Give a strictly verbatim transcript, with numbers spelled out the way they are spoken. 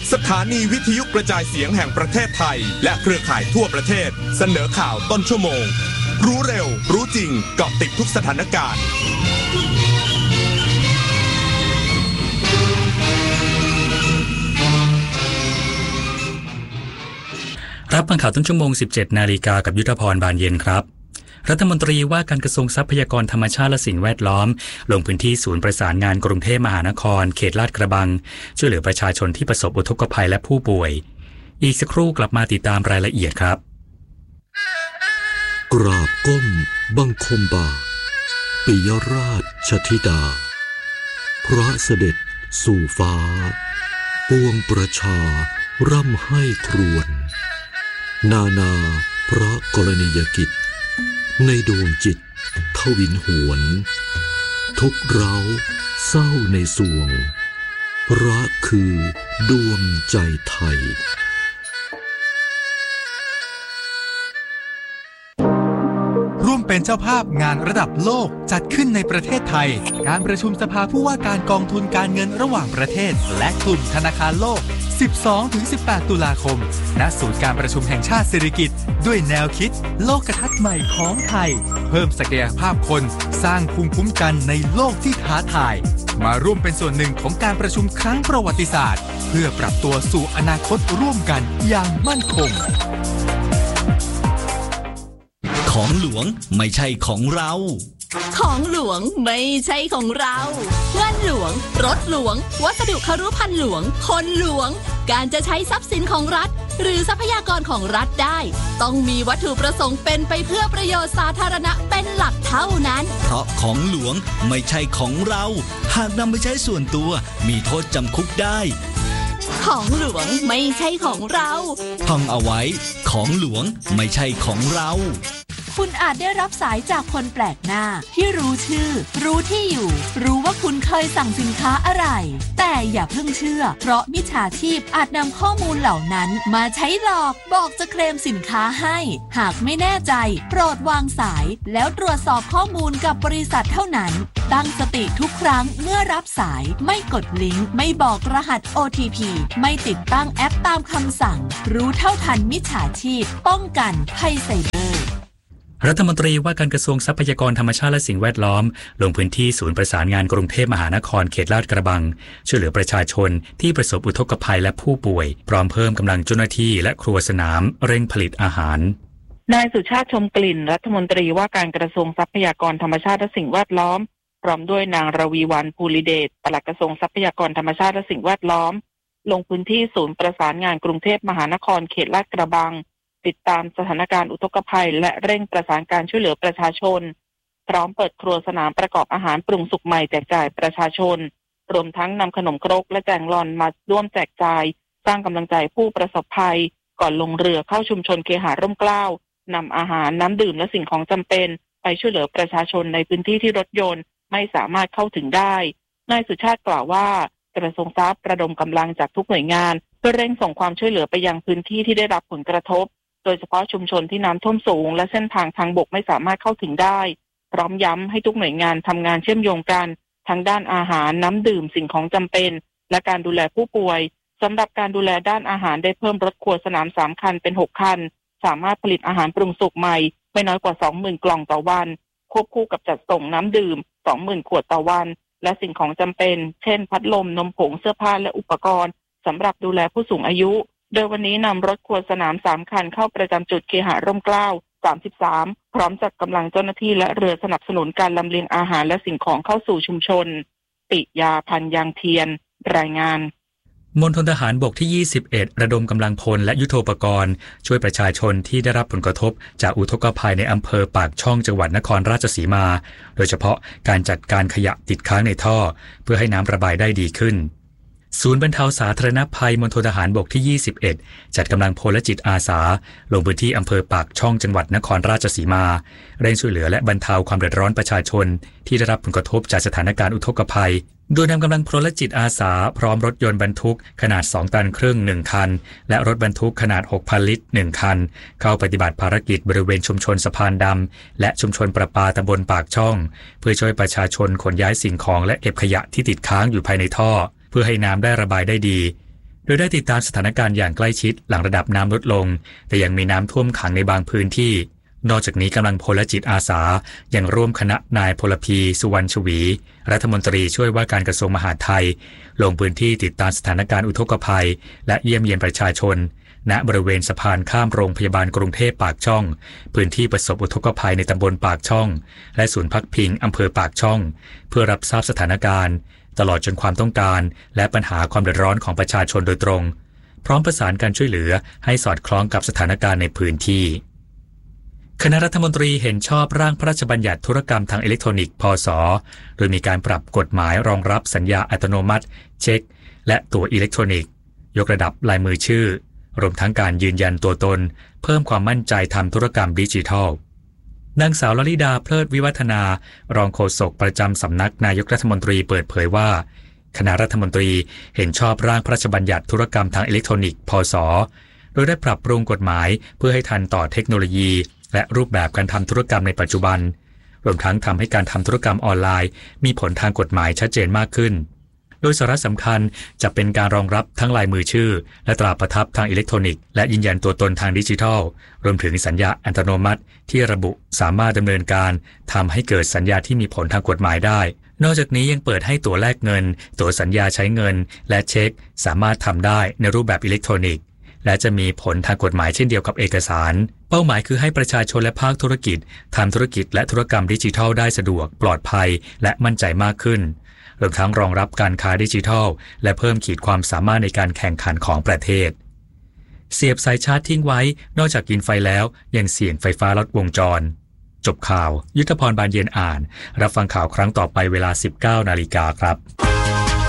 สถานีวิทยุกระจายเสียงแห่งประเทศไทยและเครือข่ายทั่วประเทศเสนอข่าวต้นชั่วโมงรู้เร็วรู้จริงเกาะติดทุกสถานการณ์รับฟังข่าวต้นชั่วโมง สิบเจ็ดนาฬิกากับยุทธพรบานเย็นครับรัฐมนตรีว่าการกระทรวงทรัพยากรธรรมชาติและสิ่งแวดล้อมลงพื้นที่ศูนย์ประสานงานกรุงเทพมหานครเขตลาดกระบังช่วยเหลือประชาชนที่ประสบอุทกภัยและผู้ป่วยอีกสักครู่กลับมาติดตามรายละเอียดครับกราบก้มบังคมบาปิยราชธิดาพระเสด็จสู่ฟ้าปวงประชาร่ำให้ครวญนานาพระกรณียกิจในดวงจิตทวินหวนทุกเร้าเศร้าในสวงรักคือดวงใจไทยร่วมเป็นเจ้าภาพงานระดับโลกจัดขึ้นในประเทศไทยการประชุมสภาผู้ว่าการกองทุนการเงินระหว่างประเทศและกลุ่มธนาคารโลก สิบสองถึงสิบแปด ตุลาคมณศูนย์การประชุมแห่งชาติสิริกิติ์ด้วยแนวคิดโลกทัศน์ใหม่ของไทยเพิ่มศักยภาพคนสร้างภูมิคุ้มกันในโลกที่ท้าทายมาร่วมเป็นส่วนหนึ่งของการประชุมครั้งประวัติศาสตร์เพื่อปรับตัวสู่อนาคตร่วมกันอย่างมั่นคงของหลวงไม่ใช่ของเราของหลวงไม่ใช่ของเราเงินหลวงรถหลวงวัสดุคฤภัณฑ์หลวงคนหลวงการจะใช้ทรัพย์สินของรัฐหรือทรัพยากรของรัฐได้ต้องมีวัตถุประสงค์เป็นไปเพื่อประโยชน์สาธารณะเป็นหลักเท่านั้นเพราะของหลวงไม่ใช่ของเราหากนำไปใช้ส่วนตัวมีโทษจำคุกได้ของหลวงไม่ใช่ของเราท่องเอาไว้ของหลวงไม่ใช่ของเราคุณอาจได้รับสายจากคนแปลกหน้าที่รู้ชื่อรู้ที่อยู่รู้ว่าคุณเคยสั่งสินค้าอะไรแต่อย่าเพิ่งเชื่อเพราะมิจฉาชีพอาจนำข้อมูลเหล่านั้นมาใช้หลอกบอกจะเคลมสินค้าให้หากไม่แน่ใจโปรดวางสายแล้วตรวจสอบข้อมูลกับบริษัทเท่านั้นตั้งสติทุกครั้งเมื่อรับสายไม่กดลิงก์ไม่บอกรหัส โอ ที พี ไม่ติดตั้งแอปตามคำสั่งรู้เท่าทันมิจฉาชีพป้องกันภัยไซเบอร์รัฐมนตรีว่าการกระทรวงทรัพยากรธรรมชาติและสิ่งแวดล้อมลงพื้นที่ศูนย์ประสานงานกรุงเทพมหานครเขตลาดกระบังช่วยเหลือประชาชนที่ประสบอุทกภัยและผู้ป่วยพร้อมเพิ่มกำลังเจ้าหน้าที่และครัวสนามเร่งผลิตอาหารนายสุชาติชมกลิ่นรัฐมนตรีว่าการกระทรวงทรัพยากรธรรมชาติและสิ่งแวดล้อมพร้อมด้วยนางรวีวรรณภูริเดชปลัดกระทรวงทรัพยากรธรรมชาติและสิ่งแวดล้อมลงพื้นที่ศูนย์ประสานงานกรุงเทพมหานครเขตลาดกระบังติดตามสถานการณ์อุทกภัยและเร่งประสานการช่วยเหลือประชาชนพร้อมเปิดครัวสนามประกอบอาหารปรุงสุกใหม่แจกจ่ายประชาชนรวมทั้งนำขนมครกและแจงลอนมาร่วมแจกจ่ายสร้างกำลังใจผู้ประสบภัยก่อนลงเรือเข้าชุมชนเคหะร่มเกล้านำอาหารน้ำดื่มและสิ่งของจำเป็นไปช่วยเหลือประชาชนในพื้นที่ที่รถยนต์ไม่สามารถเข้าถึงได้นายสุชาติกล่าวว่ากระทรวงทรัพย์ระดมกำลังจากทุกหน่วยงานเพื่อเร่งส่งความช่วยเหลือไปยังพื้นที่ที่ได้รับผลกระทบโดยเฉพาะชุมชนที่น้ำท่วมสูงและเส้นทางทางบกไม่สามารถเข้าถึงได้พร้อมย้ำให้ทุกหน่วยงานทำงานเชื่อมโยงกันทั้งด้านอาหารน้ำดื่มสิ่งของจำเป็นและการดูแลผู้ป่วยสำหรับการดูแลด้านอาหารได้เพิ่มรถครัวสนามสามคันเป็นหกคันสามารถผลิตอาหารปรุงสุกใหม่ไม่น้อยกว่า สองหมื่น กล่องต่อวันควบคู่กับจัดส่งน้ำดื่ม สองหมื่น ขวดต่อวันและสิ่งของจำเป็นเช่นพัดลมนมผงเสื้อผ้าและอุปกรณ์สำหรับดูแลผู้สูงอายุโดยวันนี้นำรถครัวสนามสามคันเข้าประจำจุดเคหะร่มเกล้าสามสิบสามพร้อมจัดกำลังเจ้าหน้าที่และเรือสนับสนุนการลำเลียงอาหารและสิ่งของเข้าสู่ชุมชนปิยาพันยางเทียนรายงานมณฑลทหารบกที่ยี่สิบเอ็ดระดมกำลังพลและยุทโธปกรณ์ช่วยประชาชนที่ได้รับผลกระทบจากอุทกภัยในอำเภอปากช่องจังหวัดนครราชสีมาโดยเฉพาะการจัดการขยะติดค้างในท่อเพื่อให้น้ำระบายได้ดีขึ้นศูนย์บรรเทาสาธารณภัยมณฑลทหารบกที่ยี่สิบเอ็ดจัดกำลังพลและจิตอาสาลงพื้นที่อำเภอปากช่องจังหวัดนครราชสีมาเร่งช่วยเหลือและบรรเทาความเดือดร้อนประชาชนที่ได้รับผลกระทบจากสถานการณ์อุทกภัยโดยนำกำลังพลและจิตอาสาพร้อมรถยนต์บรรทุกขนาดสองตันครึ่งหนึ่งคันและรถบรรทุกขนาด หกพัน ลิตรหนึ่งคันเข้าปฏิบัติภารกิจบริเวณชุมชนสะพานดำและชุมชนประปาตำบลปากช่องเพื่อช่วยประชาชนขนย้ายสิ่งของและเก็บขยะที่ติดค้างอยู่ภายในท่อเพื่อให้น้ำได้ระบายได้ดีโดยได้ติดตามสถานการณ์อย่างใกล้ชิดหลังระดับน้ำลดลงแต่ยังมีน้ำท่วมขังในบางพื้นที่นอกจากนี้กำลังพลและจิตอาสายังร่วมคณะนายพลพีสุวรรณชวีรัฐมนตรีช่วยว่าการกระทรวงมหาดไทยลงพื้นที่ติดตามสถานการณ์อุทกภัยและเยี่ยมเยียนประชาชนณบริเวณสะพานข้ามโรงพยาบาลกรุงเทพปากช่องพื้นที่ประสบอุทกภัยในตำบลปากช่องและศูนย์พักพิงอำเภอปากช่องเพื่อรับทราบสถานการณ์ตลอดจนความต้องการและปัญหาความเดือดร้อนของประชาชนโดยตรงพร้อมประสานการช่วยเหลือให้สอดคล้องกับสถานการณ์ในพื้นที่คณะรัฐมนตรีเห็นชอบร่างพระราชบัญญัติธุรกรรมทางอิเล็กทรอนิกส์พ.ศ.โดยมีการปรับกฎหมายรองรับสัญญาอัตโนมัติเช็คและตั๋วอิเล็กทรอนิกส์ยกระดับลายมือชื่อรวมทั้งการยืนยันตัวตนเพิ่มความมั่นใจทำธุรกรรมดิจิทัลนางสาวลลิดาเพลิดวิวัฒนารองโฆษกประจำสำนักนายกรัฐมนตรีเปิดเผยว่าคณะรัฐมนตรีเห็นชอบร่างพระราชบัญญัติธุรกรรมทางอิเล็กทรอนิกส์พ.ศ.โดยได้ปรับปรุงกฎหมายเพื่อให้ทันต่อเทคโนโลยีและรูปแบบการทำธุรกรรมในปัจจุบันรวมทั้งทำให้การทำธุรกรรมออนไลน์มีผลทางกฎหมายชัดเจนมากขึ้นโดยสาระสำคัญจะเป็นการรองรับทั้งลายมือชื่อและตราประทับทางอิเล็กทรอนิกส์และยืนยันตัวตนทางดิจิทัลรวมถึงสัญญาอัตโนมัติที่ระบุสามารถดำเนินการทำให้เกิดสัญญาที่มีผลทางกฎหมายได้นอกจากนี้ยังเปิดให้ตั๋วแลกเงินตั๋วสัญญาใช้เงินและเช็คสามารถทำได้ในรูปแบบอิเล็กทรอนิกส์และจะมีผลทางกฎหมายเช่นเดียวกับเอกสารเป้าหมายคือให้ประชาชนและภาคธุรกิจทำธุรกิจและธุรกรรมดิจิทัลได้สะดวกปลอดภัยและมั่นใจมากขึ้นรวมทั้งรองรับการค้าดิจิทัลและเพิ่มขีดความสามารถในการแข่งขันของประเทศเสียบสายชาร์จทิ้งไว้นอกจากกินไฟแล้วยังเสี่ยงไฟฟ้าลัดวงจรจบข่าวยุทธพรบานเย็นอ่านรับฟังข่าวครั้งต่อไปเวลา สิบเก้านาฬิกาครับ